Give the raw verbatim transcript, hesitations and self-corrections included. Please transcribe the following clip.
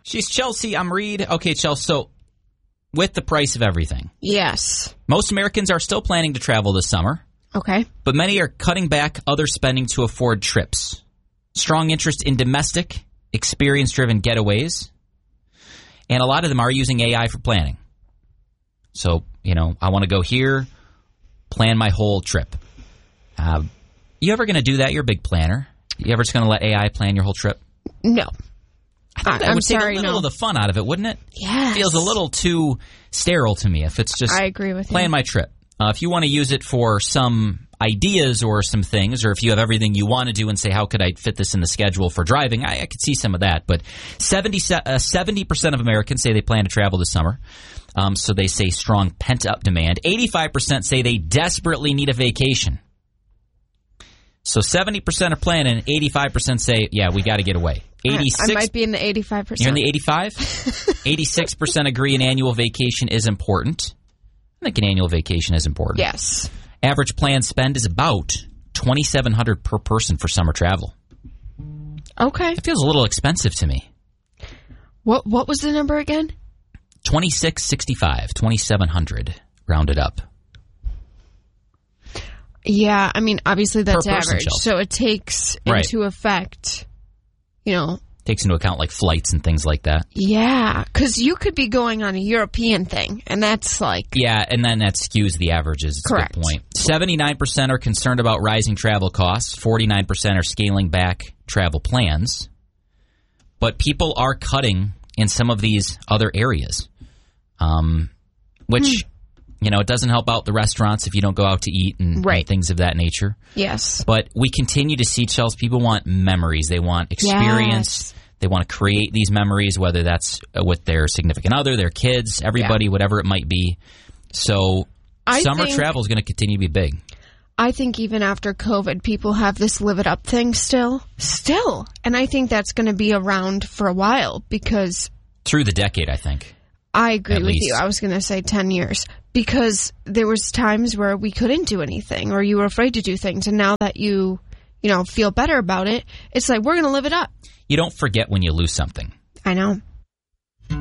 She's Chelsea. I'm Reed. Okay, Chelsea. So, with the price of everything. Yes. Most Americans are still planning to travel this summer. Okay. But many are cutting back other spending to afford trips. Strong interest in domestic, experience-driven getaways. And a lot of them are using A I for planning. So, you know, I want to go here, plan my whole trip. Uh, you ever going to do that? You're a big planner. You ever just going to let A I plan your whole trip? No. I think that I'm would take sorry, a little no. of the fun out of it, wouldn't it? Yes. It feels a little too sterile to me if it's just I agree with plan you. my trip. Uh, if you want to use it for some ideas or some things, or if you have everything you want to do and say, how could I fit this in the schedule for driving, I, I could see some of that. But seventy, uh, seventy percent of Americans say they plan to travel this summer. Um, so they say strong pent-up demand. eighty-five percent say they desperately need a vacation. So seventy percent are planning, eighty-five percent say, yeah, we got to get away. eighty-six I might be in the eighty-five percent. You're in the eighty-five? eighty-six percent agree an annual vacation is important. I think an annual vacation is important. Yes. Average planned spend is about twenty-seven hundred dollars per person for summer travel. Okay. It feels a little expensive to me. What What was the number again? twenty-six sixty-five, twenty-seven hundred rounded up. Yeah, I mean, obviously that's Per person, average. Chelsea. So it takes Right. into effect, you know. Takes into account like flights and things like that. Yeah, because you could be going on a European thing, and that's like. Yeah, and then that skews the averages. It's Correct. a good point. seventy-nine percent are concerned about rising travel costs. forty-nine percent are scaling back travel plans. But people are cutting in some of these other areas, um, which, Hmm. you know, it doesn't help out the restaurants if you don't go out to eat and, Right. and things of that nature. Yes. But we continue to see, Chelsea, people want memories. They want experience. Yes. They want to create these memories, whether that's with their significant other, their kids, everybody, Yeah. whatever it might be. So I summer think- travel is going to continue to be big. I think even after COVID, people have this live it up thing still. Still. And I think that's going to be around for a while because Through the decade, I think. I agree At with least. you. I was going to say ten years because there was times where we couldn't do anything or you were afraid to do things. And now that you, you know, feel better about it, it's like, we're going to live it up. You don't forget when you lose something. I know.